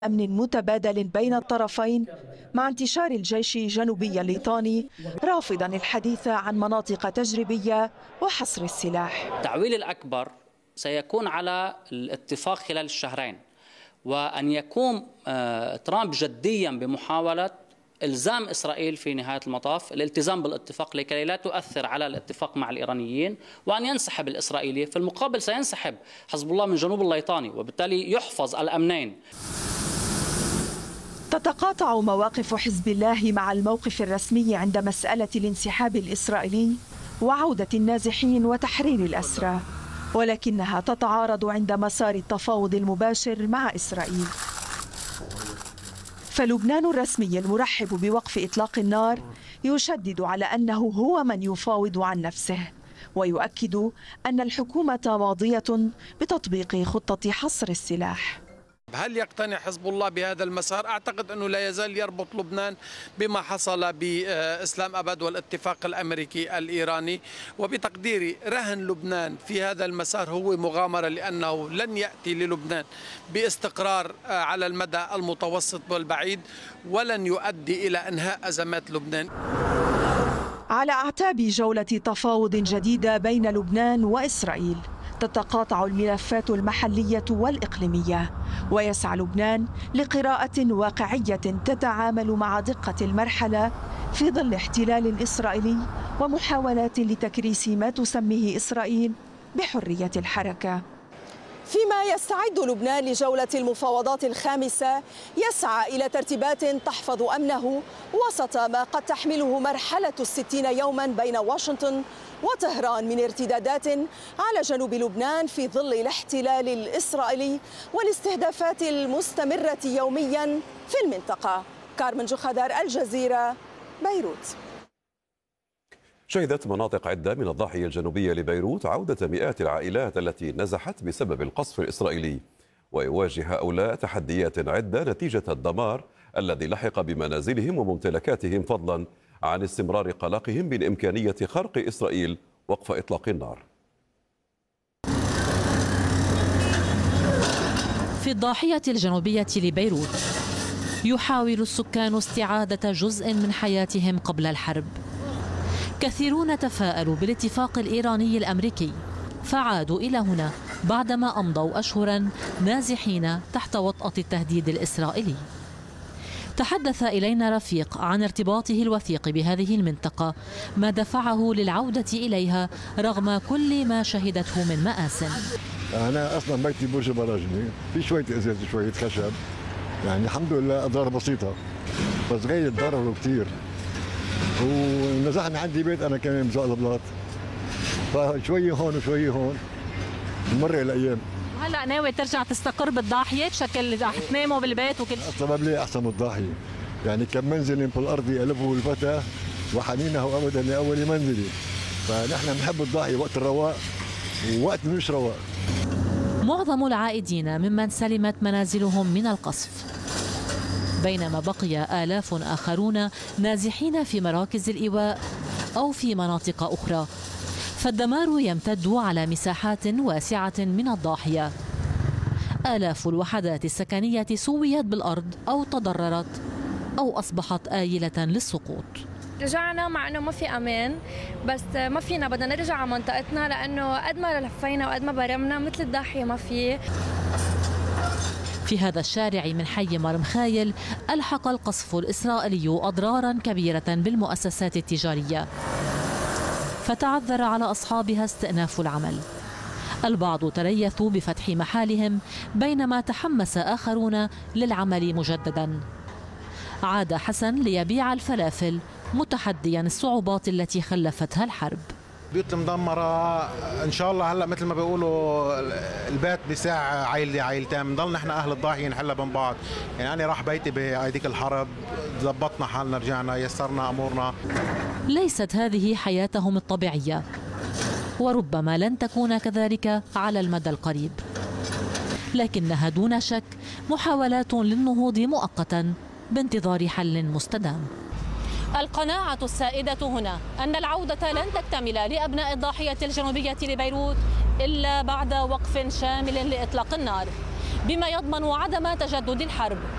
أمن متبادل بين الطرفين مع انتشار الجيش جنوبي الليطاني، رافضا الحديث عن مناطق تجريبية وحصر السلاح. التعويل الأكبر سيكون على الاتفاق خلال الشهرين، وأن يقوم ترامب جديا بمحاولة إلزام إسرائيل في نهاية المطاف الالتزام بالاتفاق لكي لا تؤثر على الاتفاق مع الإيرانيين، وأن ينسحب الإسرائيلي. في المقابل سينسحب حزب الله من جنوب الليطاني، وبالتالي يحفظ الأمنين. تتقاطع مواقف حزب الله مع الموقف الرسمي عند مسألة الانسحاب الإسرائيلي وعودة النازحين وتحرير الأسرى، ولكنها تتعارض عند مسار التفاوض المباشر مع إسرائيل. فلبنان الرسمي المرحب بوقف إطلاق النار يشدد على أنه هو من يفاوض عن نفسه، ويؤكد أن الحكومة ماضية بتطبيق خطة حصر السلاح. هل يقتنع حزب الله بهذا المسار؟ أعتقد أنه لا يزال يربط لبنان بما حصل بإسلام أبد والاتفاق الأمريكي الإيراني، وبتقديري رهن لبنان في هذا المسار هو مغامرة، لأنه لن يأتي للبنان باستقرار على المدى المتوسط والبعيد، ولن يؤدي إلى إنهاء أزمات لبنان. على أعتاب جولة تفاوض جديدة بين لبنان وإسرائيل، تتقاطع الملفات المحلية والإقليمية، ويسعى لبنان لقراءة واقعية تتعامل مع دقة المرحلة في ظل احتلال إسرائيلي ومحاولات لتكريس ما تسميه إسرائيل بحرية الحركة. فيما يستعد لبنان لجولة المفاوضات الخامسة، يسعى إلى ترتيبات تحفظ أمنه وسط ما قد تحمله مرحلة 60 يوما بين واشنطن وطهران من ارتدادات على جنوب لبنان في ظل الاحتلال الإسرائيلي والاستهدافات المستمرة يوميا في المنطقة. كارمن جخدار، الجزيرة، بيروت. شهدت مناطق عدة من الضاحية الجنوبية لبيروت عودة مئات العائلات التي نزحت بسبب القصف الإسرائيلي، ويواجه هؤلاء تحديات عدة نتيجة الدمار الذي لحق بمنازلهم وممتلكاتهم، فضلا عن استمرار قلقهم من إمكانية خرق إسرائيل وقف إطلاق النار. في الضاحية الجنوبية لبيروت يحاول السكان استعادة جزء من حياتهم قبل الحرب. كثيرون تفاءلوا بالاتفاق الإيراني الأمريكي فعادوا إلى هنا بعدما أمضوا أشهرا نازحين تحت وطأة التهديد الإسرائيلي. تحدث إلينا رفيق عن ارتباطه الوثيق بهذه المنطقة، ما دفعه للعودة إليها رغم كل ما شهدته من مآسٍ. أنا أصلا بيتي برج براجني، في شوية إزاز شوية خشب، يعني الحمد لله أضرار بسيطة، بس غير تضرروا كثير. ونزحنا عندي بيت أنا كمان بزق البلاط، فشوية هون وشوية هون، مر الأيام. هلا ناوي ترجع تستقر بالضاحية بشكل رح تناموا بالبيت وكل شيء؟ السبب لي أحسن من الضاحية، يعني كم منزل بالأرض ألفه الفتى وحنينه أبدا لأول منزلي، فنحن بنحب الضاحية وقت الرواق ووقت مش رواق. معظم العائدين ممن سلمت منازلهم من القصف، بينما بقي آلاف آخرون نازحين في مراكز الإيواء أو في مناطق أخرى، فالدمار يمتد على مساحات واسعة من الضاحية. آلاف الوحدات السكنية سويت بالأرض أو تضررت أو أصبحت آيلة للسقوط. رجعنا مع أنه ما في أمان، بس ما فينا، بدنا نرجع على منطقتنا، لأنه قد ما لفينا وقد ما برمنا مثل الضاحية ما في. في هذا الشارع من حي مرمخايل ألحق القصف الإسرائيلي أضرارا كبيرة بالمؤسسات التجارية، فتعذر على أصحابها استئناف العمل. البعض تريثوا بفتح محالهم، بينما تحمس آخرون للعمل مجددا. عاد حسن ليبيع الفلافل متحديا الصعوبات التي خلفتها الحرب. بيوت مدمرة إن شاء الله. هلا مثل ما بيقولوا البيت بساع عائلة عائلتين، بنضل نحن أهل الضاحية نحلها بين بعض. يعني أنا راح بيتي بهذيك الحرب، ضبطنا حالنا، رجعنا، يسرنا أمورنا. ليست هذه حياتهم الطبيعية، وربما لن تكون كذلك على المدى القريب، لكنها دون شك محاولات للنهوض مؤقتا بانتظار حل مستدام. القناعة السائدة هنا أن العودة لن تكتمل لأبناء الضاحية الجنوبية لبيروت إلا بعد وقف شامل لإطلاق النار، بما يضمن عدم تجدد الحرب